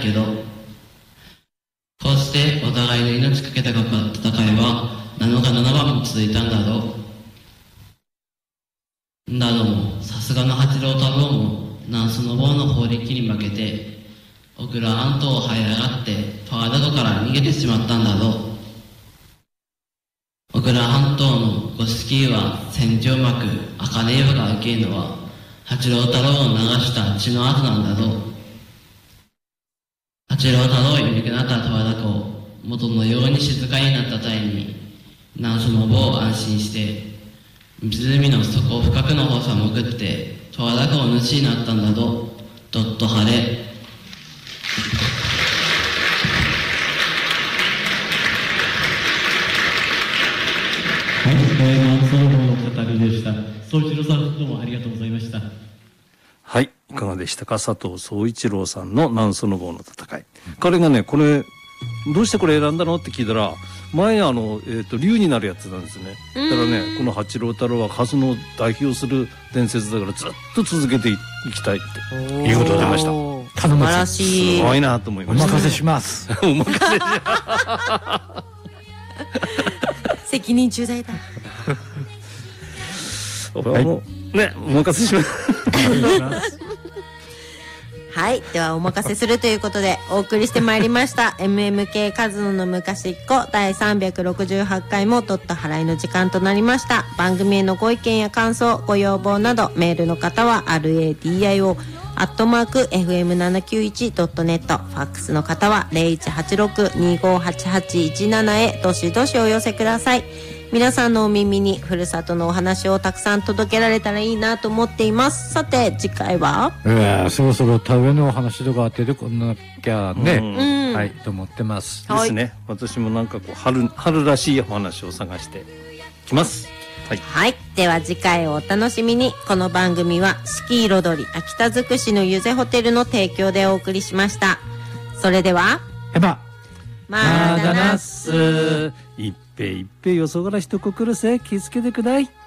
けど、こうしてお互いの命かけた戦いは7日7晩も続いたんだろう。だどもさすがの八郎太郎も南宋の棒の法力に負けて小倉安島を這い上がって十和田湖から逃げてしまったんだろう。小倉半島の五色は戦場幕茜岩が受けるのは八郎太郎を流した血の跡なんだろう。八郎太郎をいなくなった十和田湖を元のように静かになった際に南宋の棒を安心して湖の底深くの方さ潜って十和田湖の主になったんだぞ。どっと晴れ。 はい、南宋の語りでした。宗一郎さん、どうもありがとうございました。 はい、いかがでしたか。佐藤宗一郎さんの南宋の棒の戦い。彼がね、これどうしてこれ選んだのって聞いたら、前竜になるやつなんですね。だからね、この八郎太郎は数の代表する伝説だからずっと続けていきたいっていうことで出ました。 素晴らしい。 すごいなと思いました。 お任せします。 お任せし責任重大だ。 ね、お任せします。 はい。ではお任せするということでお送りしてまいりました MMK カズノの昔っ子第368回もドット払いの時間となりました。番組へのご意見や感想、ご要望などメールの方は radio@fm791.net、 ファックスの方は 0186-258817 へどしどしお寄せください。皆さんのお耳にふるさとのお話をたくさん届けられたらいいなと思っています。さて次回はそろそろ田植えのお話とか出てこなきゃね、はいと思ってます。 ですね。私もなんかこう春らしいお話を探してきます。はい、 はい、では次回をお楽しみに。この番組は四季彩り秋田づくしのゆぜホテルの提供でお送りしました。それではまだなっす。いっぺいよそがらひとこくるせ気付けてくだい。